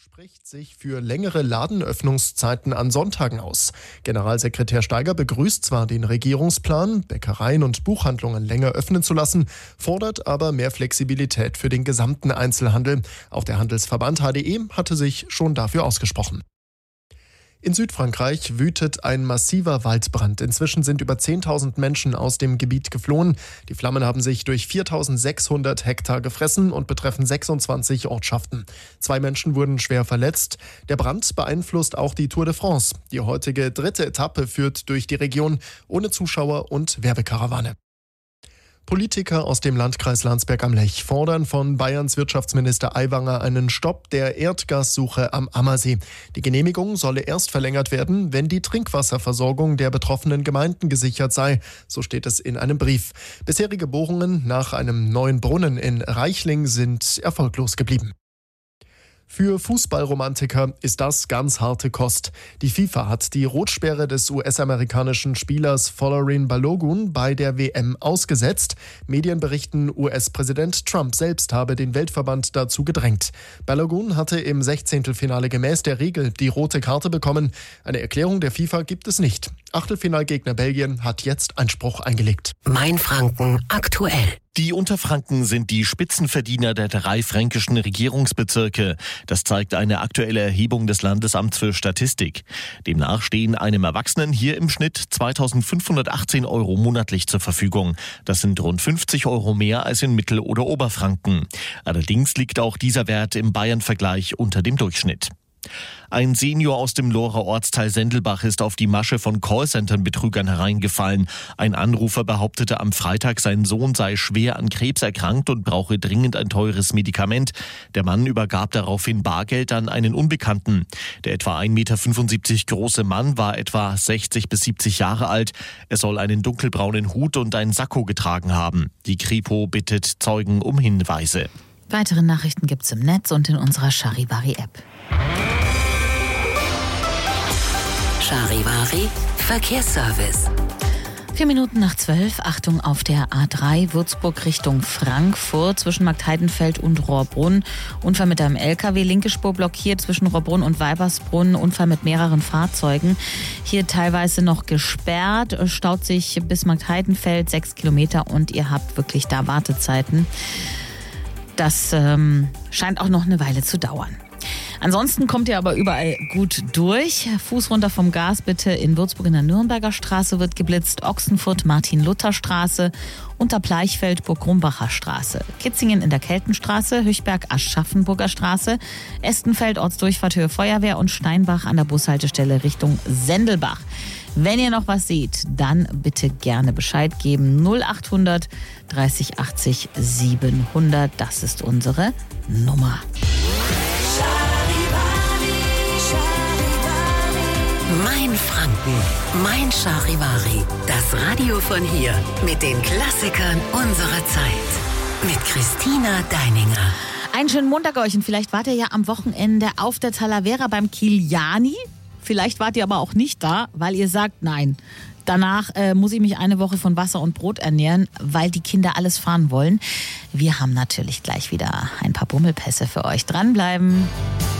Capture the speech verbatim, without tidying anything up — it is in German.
spricht sich für längere Ladenöffnungszeiten an Sonntagen aus. Generalsekretär Steiger begrüßt zwar den Regierungsplan, Bäckereien und Buchhandlungen länger öffnen zu lassen, fordert aber mehr Flexibilität für den gesamten Einzelhandel. Auch der Handelsverband H D E hatte sich schon dafür ausgesprochen. In Südfrankreich wütet ein massiver Waldbrand. Inzwischen sind über zehntausend Menschen aus dem Gebiet geflohen. Die Flammen haben sich durch viertausendsechshundert Hektar gefressen und betreffen sechsundzwanzig Ortschaften. Zwei Menschen wurden schwer verletzt. Der Brand beeinflusst auch die Tour de France. Die heutige dritte Etappe führt durch die Region ohne Zuschauer und Werbekarawane. Politiker aus dem Landkreis Landsberg am Lech fordern von Bayerns Wirtschaftsminister Aiwanger einen Stopp der Erdgassuche am Ammersee. Die Genehmigung solle erst verlängert werden, wenn die Trinkwasserversorgung der betroffenen Gemeinden gesichert sei. So steht es in einem Brief. Bisherige Bohrungen nach einem neuen Brunnen in Reichling sind erfolglos geblieben. Für Fußballromantiker ist das ganz harte Kost. Die FIFA hat die Rotsperre des U S-amerikanischen Spielers Folarin Balogun bei der W M ausgesetzt. Medien berichten, U S-Präsident Trump selbst habe den Weltverband dazu gedrängt. Balogun hatte im Sechzehntelfinale gemäß der Regel die rote Karte bekommen. Eine Erklärung der FIFA gibt es nicht. Achtelfinalgegner Belgien hat jetzt Einspruch eingelegt. Mainfranken aktuell. Die Unterfranken sind die Spitzenverdiener der drei fränkischen Regierungsbezirke. Das zeigt eine aktuelle Erhebung des Landesamts für Statistik. Demnach stehen einem Erwachsenen hier im Schnitt zweitausendfünfhundertachtzehn Euro monatlich zur Verfügung. Das sind rund fünfzig Euro mehr als in Mittel- oder Oberfranken. Allerdings liegt auch dieser Wert im Bayern-Vergleich unter dem Durchschnitt. Ein Senior aus dem Lohrer Ortsteil Sendelbach ist auf die Masche von Callcentern-Betrügern hereingefallen. Ein Anrufer behauptete am Freitag, sein Sohn sei schwer an Krebs erkrankt und brauche dringend ein teures Medikament. Der Mann übergab daraufhin Bargeld an einen Unbekannten. Der etwa ein Meter fünfundsiebzig große Mann war etwa sechzig bis siebzig Jahre alt. Er soll einen dunkelbraunen Hut und ein Sakko getragen haben. Die Kripo bittet Zeugen um Hinweise. Weitere Nachrichten gibt's im Netz und in unserer Charivari-App. Charivari Verkehrsservice. Vier Minuten nach zwölf, Achtung auf der A drei, Würzburg Richtung Frankfurt, zwischen Marktheidenfeld und Rohrbrunn. Unfall mit einem L K W, linke Spur blockiert zwischen Rohrbrunn und Weibersbrunn, Unfall mit mehreren Fahrzeugen. Hier teilweise noch gesperrt, staut sich bis Marktheidenfeld sechs Kilometer und ihr habt wirklich da Wartezeiten. Das ähm, scheint auch noch eine Weile zu dauern. Ansonsten kommt ihr aber überall gut durch. Fuß runter vom Gas bitte. In Würzburg in der Nürnberger Straße wird geblitzt. Ochsenfurt, Martin-Luther-Straße. Unterbleichfeld, Burg-Grumbacher Straße. Kitzingen in der Keltenstraße. Höchberg, Aschaffenburger Straße. Estenfeld, Ortsdurchfahrt Höhe Feuerwehr. Und Steinbach an der Bushaltestelle Richtung Sendelbach. Wenn ihr noch was seht, dann bitte gerne Bescheid geben. null achthundert dreißig achtzig siebenhundert. Das ist unsere Nummer. Mein Franken, mein Charivari. Das Radio von hier mit den Klassikern unserer Zeit. Mit Christina Deininger. Einen schönen Montag euch und vielleicht wart ihr ja am Wochenende auf der Talavera beim Kiliani. Vielleicht wart ihr aber auch nicht da, weil ihr sagt, nein. Danach äh, muss ich mich eine Woche von Wasser und Brot ernähren, weil die Kinder alles fahren wollen. Wir haben natürlich gleich wieder ein paar Bummelpässe für euch. Dranbleiben.